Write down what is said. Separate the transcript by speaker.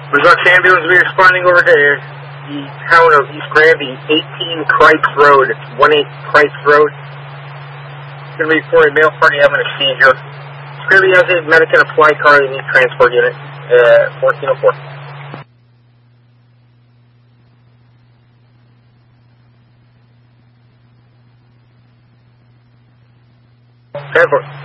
Speaker 1: Resort ambulance will be responding over to the town of East Granby, 18 Cripes Road. It's 18 Cripes Road. It's going to be for a male party having a seizure. Granby has a medic and a fly car. They need transport unit. 1404. Transport.